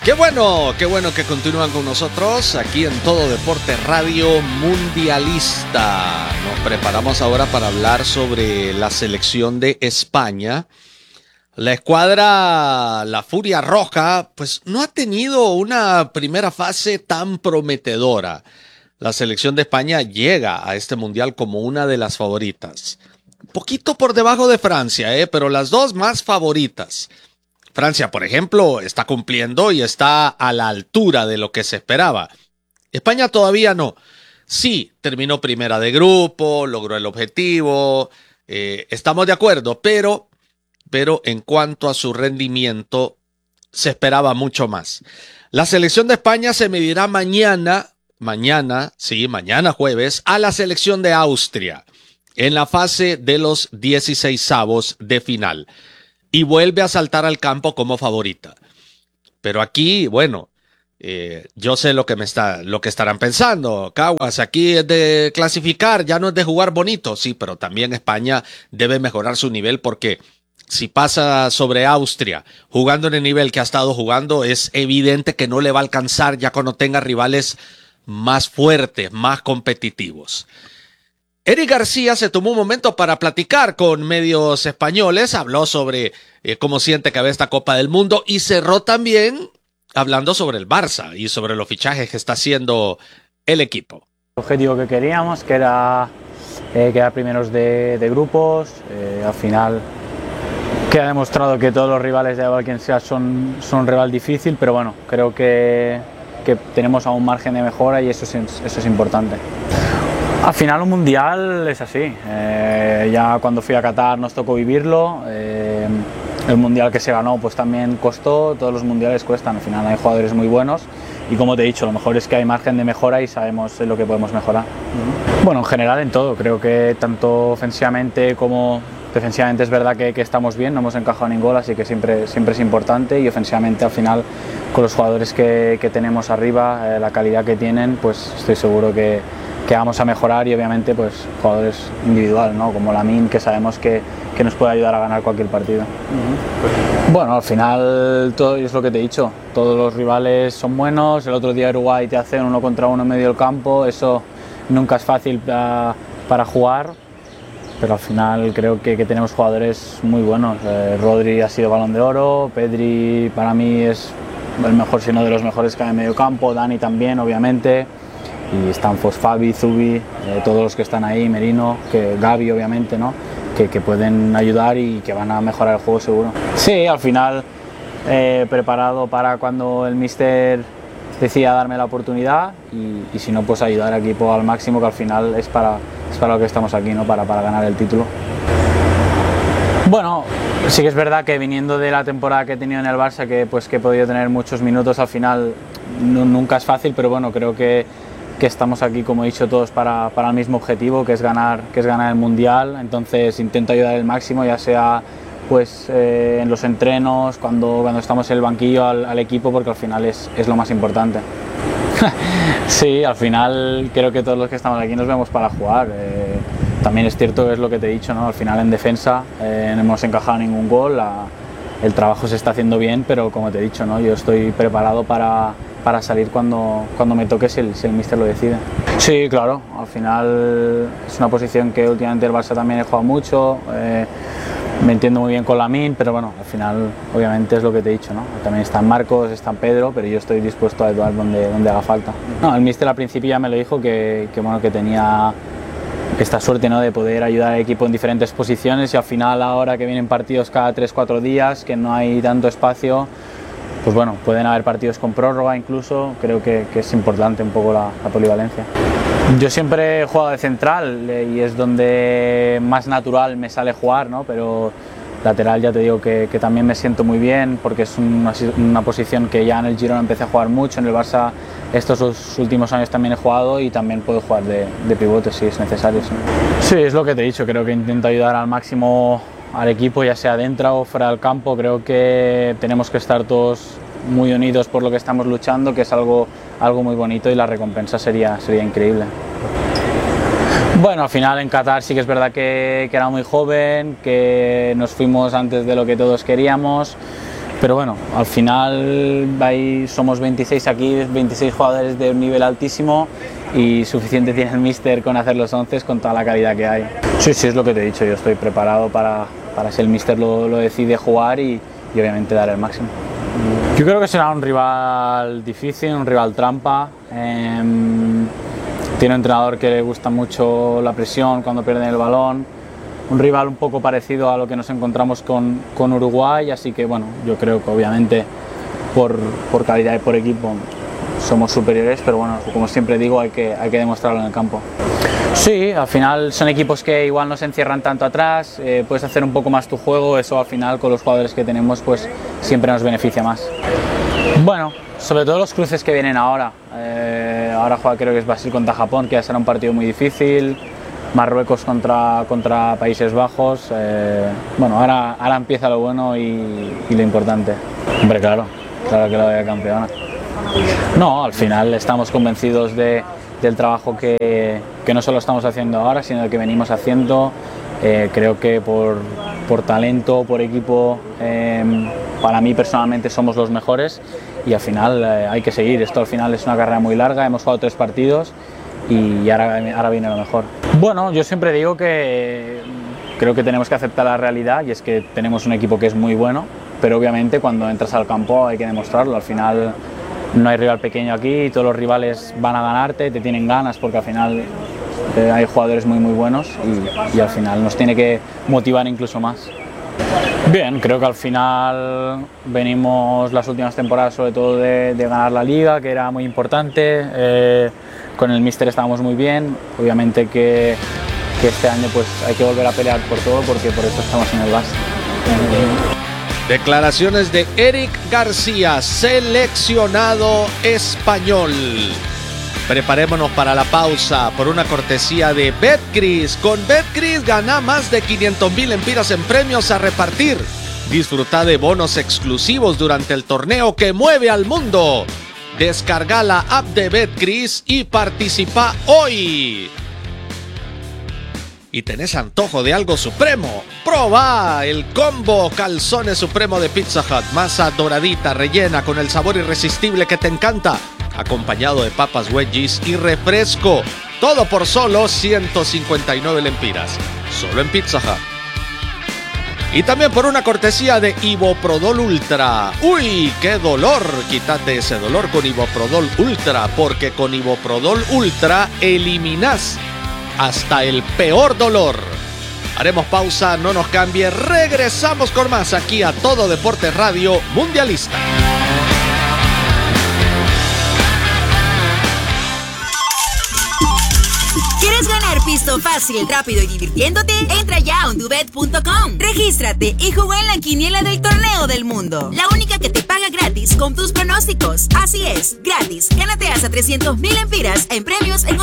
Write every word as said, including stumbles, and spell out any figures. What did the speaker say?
Qué bueno, qué bueno que continúan con nosotros aquí en Todo Deporte Radio Mundialista. Nos preparamos ahora para hablar sobre la selección de España. La escuadra, la Furia Roja, pues no ha tenido una primera fase tan prometedora. La selección de España llega a este mundial como una de las favoritas. Poquito por debajo de Francia, ¿eh? Pero las dos más favoritas. Francia, por ejemplo, está cumpliendo y está a la altura de lo que se esperaba. España todavía no. Sí, terminó primera de grupo, logró el objetivo, eh, estamos de acuerdo, pero, pero en cuanto a su rendimiento, se esperaba mucho más. La selección de España se medirá mañana, mañana, sí, mañana jueves, a la selección de Austria, en la fase de los dieciseisavos de final. Y vuelve a saltar al campo como favorita. Pero aquí, bueno, eh, yo sé lo que me está, lo que estarán pensando. Caguas, aquí es de clasificar, ya no es de jugar bonito. Sí, pero también España debe mejorar su nivel porque si pasa sobre Austria jugando en el nivel que ha estado jugando, es evidente que no le va a alcanzar ya cuando tenga rivales más fuertes, más competitivos. Eric García se tomó un momento para platicar con medios españoles, habló sobre eh, cómo siente que va esta Copa del Mundo y cerró también hablando sobre el Barça y sobre los fichajes que está haciendo el equipo. El objetivo que queríamos, que era eh, quedar primeros de, de grupos, eh, al final queda demostrado que todos los rivales, de igual quien sea, son, son un rival difícil, pero bueno, creo que, que tenemos aún margen de mejora y eso es, eso es importante. Al final un mundial es así, eh, ya cuando fui a Qatar nos tocó vivirlo, eh, el mundial que se ganó pues también costó, todos los mundiales cuestan, al final hay jugadores muy buenos y como te he dicho, lo mejor es que hay margen de mejora y sabemos lo que podemos mejorar. Uh-huh. Bueno, en general en todo, creo que tanto ofensivamente como defensivamente es verdad que, que estamos bien, no hemos encajado ningún gol, así que siempre, siempre es importante y ofensivamente al final con los jugadores que, que tenemos arriba, eh, la calidad que tienen, pues estoy seguro que que vamos a mejorar y obviamente pues jugadores individuales, ¿no? Como Lamine, que sabemos que, que nos puede ayudar a ganar cualquier partido. Uh-huh. Bueno, al final todo es lo que te he dicho, todos los rivales son buenos, el otro día Uruguay te hacen uno contra uno en medio del campo, eso nunca es fácil para, para jugar, pero al final creo que, que tenemos jugadores muy buenos. eh, Rodri ha sido Balón de Oro, Pedri para mí es el mejor, si no de los mejores que hay en medio campo, Dani también obviamente. Y están pues Fabi, Zubi, eh, todos los que están ahí, Merino, que Gavi obviamente, ¿no? que, que pueden ayudar y que van a mejorar el juego seguro. Sí, al final eh, preparado para cuando el míster decida darme la oportunidad y, y si no pues ayudar al equipo al máximo, que al final es para, es para lo que estamos aquí, ¿no? para, para ganar el título. Bueno, sí que es verdad que viniendo de la temporada que he tenido en el Barça, que, pues, que he podido tener muchos minutos, al final no, nunca es fácil, pero bueno, creo que que estamos aquí, como he dicho, todos para, para el mismo objetivo, que es ganar, que es ganar el Mundial. Entonces intento ayudar el máximo, ya sea pues, eh, en los entrenos, cuando, cuando estamos en el banquillo al, al equipo, porque al final es, es lo más importante. Sí, al final creo que todos los que estamos aquí nos vemos para jugar. Eh, también es cierto que es lo que te he dicho, ¿no? Al final en defensa eh, no hemos encajado ningún gol, la, el trabajo se está haciendo bien, pero como te he dicho, ¿no? Yo estoy preparado para para salir cuando, cuando me toque si el, si el míster lo decide. Sí, claro, al final es una posición que últimamente el Barça también he jugado mucho, eh, me entiendo muy bien con Lamine, pero bueno, al final obviamente es lo que te he dicho, ¿no? También están Marcos, están Pedro, pero yo estoy dispuesto a ayudar donde, donde haga falta. No, el míster al principio ya me lo dijo que, que, bueno, que tenía esta suerte, ¿no? De poder ayudar al equipo en diferentes posiciones y al final ahora que vienen partidos cada tres cuatro días, que no hay tanto espacio, pues bueno, pueden haber partidos con prórroga incluso, creo que, que es importante un poco la, la polivalencia. Yo siempre he jugado de central eh, y es donde más natural me sale jugar, ¿no? Pero lateral ya te digo que, que también me siento muy bien porque es una, una posición que ya en el Girona empecé a jugar mucho, en el Barça estos dos últimos años también he jugado y también puedo jugar de, de pivote si es necesario. Sí. Sí, es lo que te he dicho, creo que intento ayudar al máximo al equipo, ya sea dentro o fuera del campo. Creo que tenemos que estar todos muy unidos por lo que estamos luchando, que es algo, algo muy bonito y la recompensa sería, sería increíble. Bueno, al final en Qatar sí que es verdad que, que era muy joven, que nos fuimos antes de lo que todos queríamos, Pero bueno, al final ahí somos veintiséis aquí, veintiséis jugadores de un nivel altísimo y suficiente tiene el míster con hacer los once con toda la calidad que hay. Sí, sí, es lo que te he dicho, yo estoy preparado para, para si el míster lo, lo decide jugar y, y obviamente dar el máximo. Yo creo que será un rival difícil, un rival trampa. Eh, tiene un entrenador que le gusta mucho la presión cuando pierden el balón. Un rival un poco parecido a lo que nos encontramos con, con Uruguay, así que bueno, yo creo que obviamente por, por calidad y por equipo somos superiores, pero bueno, como siempre digo, hay que, hay que demostrarlo en el campo. Sí, al final son equipos que igual no se encierran tanto atrás, eh, puedes hacer un poco más tu juego, eso al final con los jugadores que tenemos pues siempre nos beneficia más. Bueno, sobre todo los cruces que vienen ahora, eh, ahora juega creo que es Brasil contra Japón, que ya será un partido muy difícil. Marruecos contra, contra Países Bajos, eh, bueno, ahora, ahora empieza lo bueno y, y lo importante. Hombre, claro, claro que la vaya campeona. No, al final estamos convencidos de, del trabajo que, que no solo estamos haciendo ahora, sino que venimos haciendo. Eh, creo que por, por talento, por equipo, eh, para mí personalmente somos los mejores y al final eh, hay que seguir. Esto al final es una carrera muy larga, hemos jugado tres partidos y ahora, ahora viene lo mejor. Bueno, yo siempre digo que creo que tenemos que aceptar la realidad y es que tenemos un equipo que es muy bueno, pero obviamente cuando entras al campo hay que demostrarlo. Al final no hay rival pequeño aquí, todos los rivales van a ganarte, te tienen ganas porque al final eh, hay jugadores muy muy buenos y, y al final nos tiene que motivar incluso más. Bien, creo que al final venimos las últimas temporadas sobre todo de, de ganar la Liga, que era muy importante. Eh, con el míster estábamos muy bien, obviamente que, que este año pues hay que volver a pelear por todo porque por eso estamos en el Barça. Declaraciones de Eric García, seleccionado español. Preparémonos para la pausa por una cortesía de Betcris. Con Betcris gana más de quinientos mil lempiras en premios a repartir. Disfruta de bonos exclusivos durante el torneo que mueve al mundo. Descarga la app de Betcris y participa hoy. ¿Y tenés antojo de algo supremo? ¡Proba el combo Calzones Supremo de Pizza Hut! Masa doradita, rellena con el sabor irresistible que te encanta, acompañado de papas wedgies y refresco. Todo por solo ciento cincuenta y nueve lempiras. Solo en Pizza Hut. Y también por una cortesía de Iboprodol Ultra. ¡Uy, qué dolor! Quítate ese dolor con Iboprodol Ultra, porque con Iboprodol Ultra eliminás hasta el peor dolor. Haremos pausa, no nos cambie, regresamos con más aquí a Todo Deportes Radio Mundialista. ¿Quieres ganar pisto fácil, rápido y divirtiéndote? Entra ya a ondubet punto com. Regístrate y juega en la quiniela del torneo del mundo. La única que te paga gratis con tus pronósticos. Así es, gratis. Gánate hasta trescientos mil lempiras en premios en